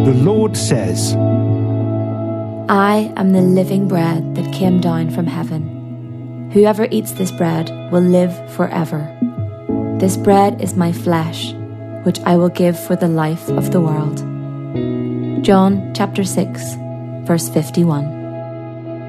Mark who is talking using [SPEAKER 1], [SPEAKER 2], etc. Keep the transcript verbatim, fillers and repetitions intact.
[SPEAKER 1] the Lord says,
[SPEAKER 2] I am the living bread that came down from heaven. Whoever eats this bread will live forever. This bread is my flesh, which I will give for the life of the world. John chapter six, verse fifty-one.